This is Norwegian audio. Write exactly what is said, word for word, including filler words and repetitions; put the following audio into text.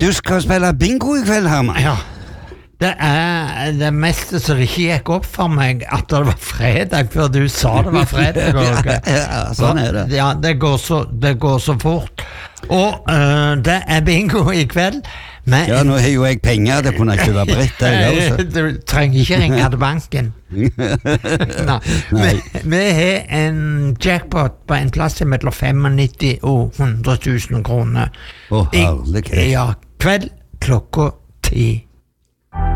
Du skal spille bingo I kveld, Herman. Ja. Det er det meste som ikke gikk opp for meg at det var fredag før du sa det var fredag. ja, ja, sånn er det. Ja, det går så, det går så fort. Og uh, det er bingo I kveld. Men, ja, nå har jo jeg penger, det kunne ikke være britt. Du trenger ikke ringe til banken. Nei. Vi, vi har en jackpot på en plass mellom femognitti og hundre tusen kroner. Å, herlighet. Ja, kveld klokka ti.